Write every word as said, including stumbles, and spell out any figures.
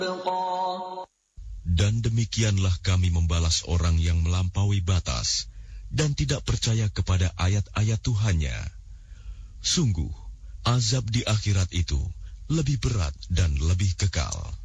Dan demikianlah kami membalas orang yang melampaui batas dan tidak percaya kepada ayat-ayat Tuhannya. Sungguh, azab di akhirat itu lebih berat dan lebih kekal.